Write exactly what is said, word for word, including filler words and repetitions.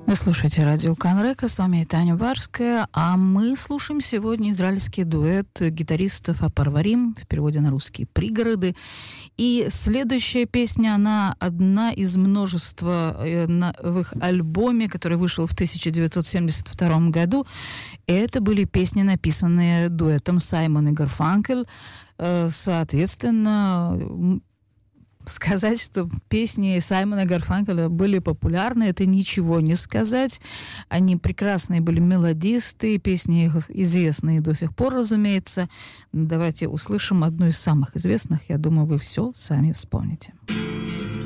Вы слушаете радио Канрека, с вами Таня Барская, а мы слушаем сегодня израильский дуэт гитаристов Апарварим, в переводе на русский «Пригороды». И следующая песня, она одна из множества в их альбоме, который вышел в тысяча девятьсот семьдесят втором году. И это были песни, написанные дуэтом Саймон и Гарфанкель. Соответственно, сказать, что песни Саймона Гарфанкеля были популярны, это ничего не сказать. Они прекрасные были мелодисты, песни их известные до сих пор, разумеется. Давайте услышим одну из самых известных. Я думаю, вы все сами вспомните.